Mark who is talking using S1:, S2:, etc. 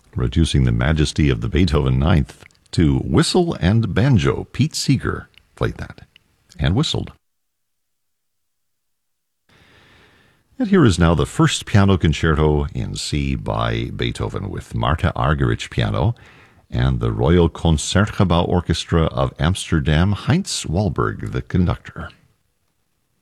S1: Reducing the majesty of the Beethoven Ninth to whistle and banjo. Pete Seeger played that and whistled. And here is now the first piano concerto in C by Beethoven with Martha Argerich piano and the Royal Concertgebouw Orchestra of Amsterdam, Heinz Wahlberg, the conductor.